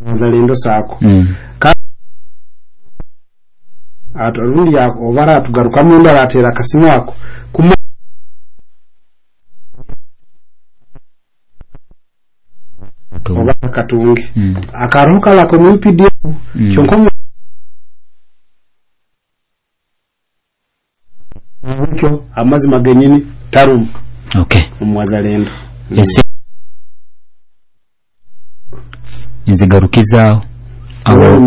Wazalendo sako aturundi yako ovara tugaruka mundu aratera kasimu wako ovara katungi akaruka la komu PDF chonkomo amazi magenyini tarum umwazalendo nzigarukizaho